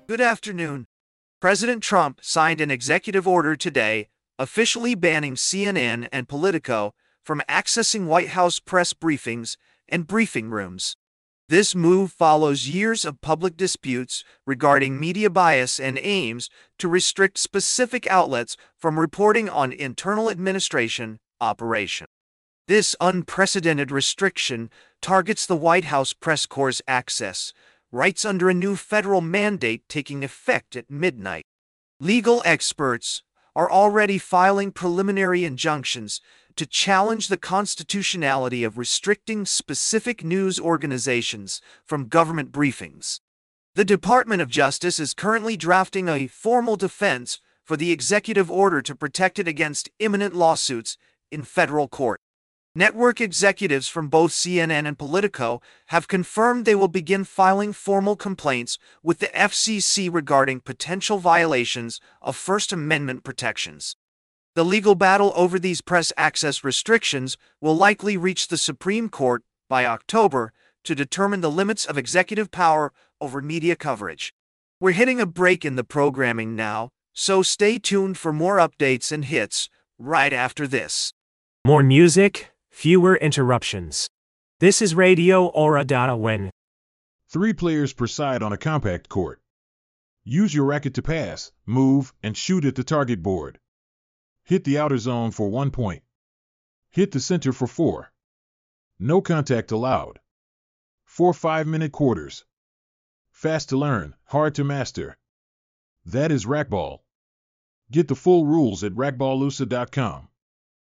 Good afternoon. President Trump signed an executive order today officially banning CNN and Politico from accessing White House press briefings and briefing rooms. This move follows years of public disputes regarding media bias and aims to restrict specific outlets from reporting on internal administration operations. This unprecedented restriction targets the White House press corps' access rights under a new federal mandate taking effect at midnight. Legal experts are already filing preliminary injunctions to challenge the constitutionality of restricting specific news organizations from government briefings. The Department of Justice is currently drafting a formal defense for the executive order to protect it against imminent lawsuits in federal court. Network executives from both CNN and Politico have confirmed they will begin filing formal complaints with the FCC regarding potential violations of First Amendment protections. The legal battle over these press access restrictions will likely reach the Supreme Court by October to determine the limits of executive power over media coverage. We're hitting a break in the programming now, so stay tuned for more updates and hits right after this. More music, fewer interruptions. This is Radio Aura. When 3 players per side on a compact court. Use your racket to pass, move, and shoot at the target board. Hit the outer zone for 1 point. Hit the center for 4. No contact allowed. 4 5-minute quarters. Fast to learn, hard to master. That is racquetball. Get the full rules at racquetballusa.com.